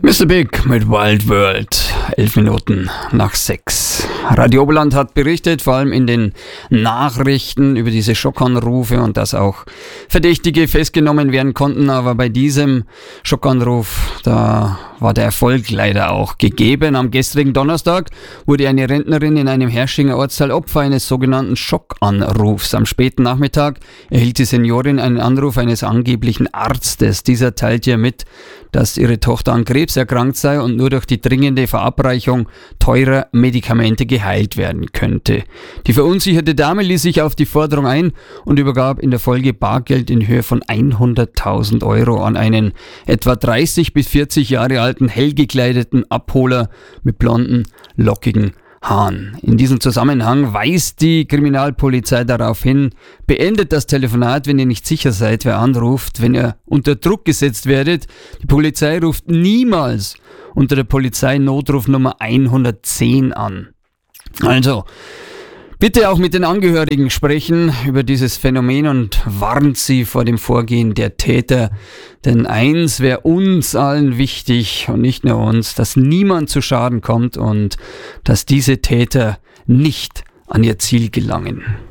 Mr. Big mit Wild World, 11 Minuten nach 6. Radio Oberland hat berichtet, vor allem in den Nachrichten, über diese Schockanrufe und dass auch Verdächtige festgenommen werden konnten. Aber bei diesem Schockanruf, da war der Erfolg leider auch gegeben. Am gestrigen Donnerstag wurde eine Rentnerin in einem Herrschinger Ortsteil Opfer eines sogenannten Schockanrufs. Am späten Nachmittag erhielt die Seniorin einen Anruf eines angeblichen Arztes. Dieser teilte ihr mit, dass ihre Tochter an Krebs erkrankt sei und nur durch die dringende Verabreichung teurer Medikamente geheilt werden könnte. Die verunsicherte Dame ließ sich auf die Forderung ein und übergab in der Folge Bargeld in Höhe von 100.000 Euro an einen etwa 30 bis 40 Jahre alten, hell gekleideten Abholer mit blonden, lockigen Haaren. In diesem Zusammenhang weist die Kriminalpolizei darauf hin, beendet das Telefonat, wenn ihr nicht sicher seid, wer anruft, wenn ihr unter Druck gesetzt werdet. Die Polizei ruft niemals unter der Polizeinotrufnummer 110 an. Also, bitte auch mit den Angehörigen sprechen über dieses Phänomen und warnt sie vor dem Vorgehen der Täter. Denn eins wäre uns allen wichtig und nicht nur uns, dass niemand zu Schaden kommt und dass diese Täter nicht an ihr Ziel gelangen.